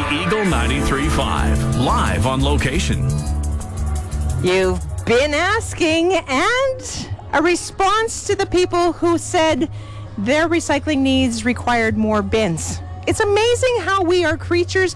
Eagle 93.5, live on location. You've been asking, and a response to the people who said their recycling needs required more bins. It's amazing how we are creatures